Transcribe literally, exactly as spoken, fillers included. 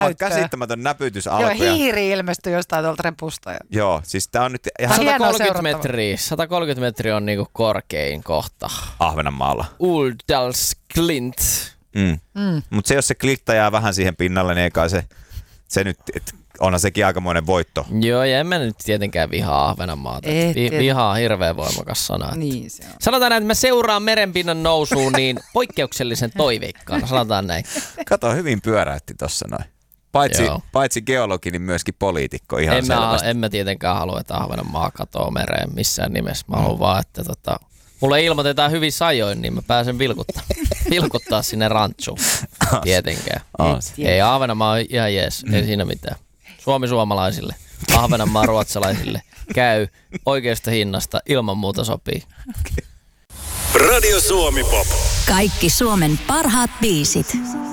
käsittämätön näpytys alkoi. Joo, hiiri ilmestyi jostain tuolta repusta. Joo, siis tää on nyt ihan Hienoa sata kolmekymmentä seurattavaa. metriä. sata kolmekymmentä metriä on niinku korkein kohta. Ahvenanmaalla. Uldalsklint. Mm. Mm. Mutta se, jos se klitta jää vähän siihen pinnalle, niin ei kai se, se nyt, et, onhan sekin aikamoinen voitto. Joo, ja en mä nyt tietenkään vihaa Ahvenanmaata. Et, Vi- et. vihaa on hirveän voimakas sana. Niin se on. Sanotaan näin, että mä seuraan merenpinnan nousuun niin poikkeuksellisen toiveikkaan. Sanotaan näin. Kato, hyvin pyöräytti tossa noin. Paitsi, paitsi geologi, niin myöskin poliitikko ihan en mä, selvästi. en mä tietenkään halua, että Ahvenanmaa katoo mereen missään nimessä. Mä haluan mm. vaan, että tota, mulle ilmoitetaan hyvin sajoin, niin mä pääsen vilkuttaa, vilkuttaa sinne rantsuun. Tietenkään. As. Ei, Ahvenanmaa on ihan jees, mm. ei siinä mitään. Suomi suomalaisille, Ahvenanmaa ruotsalaisille käy oikeasta hinnasta, ilman muuta sopii. Radio Suomi Pop. Kaikki Suomen parhaat biisit.